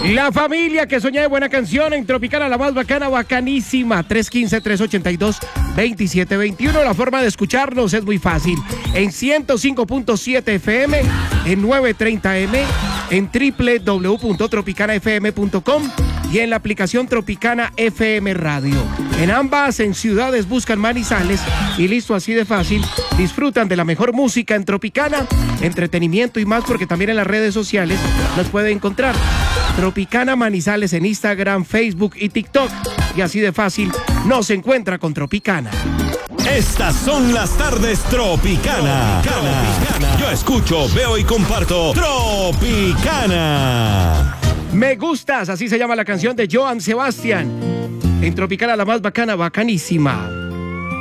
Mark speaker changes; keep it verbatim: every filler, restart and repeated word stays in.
Speaker 1: La familia que sueña de buena canción en Tropicana, la más bacana, bacanísima. tres uno cinco, tres ocho dos, dos siete dos uno. La forma de escucharnos es muy fácil. En ciento cinco punto siete F M, en novecientos treinta M, en doble u doble u doble u punto tropicana f m punto com y en la aplicación Tropicana F M Radio. En ambas, en ciudades, buscan Manizales y listo, así de fácil. Disfrutan de la mejor música en Tropicana, entretenimiento y más, porque también en las redes sociales nos puede encontrar. Tropicana Manizales en Instagram, Facebook y TikTok. Y así de fácil nos encuentra con Tropicana.
Speaker 2: Estas son las tardes Tropicana. Tropicana. Yo escucho, veo y comparto Tropicana.
Speaker 1: Me gustas, así se llama la canción de Joan Sebastián. En Tropicana, la más bacana, bacanísima.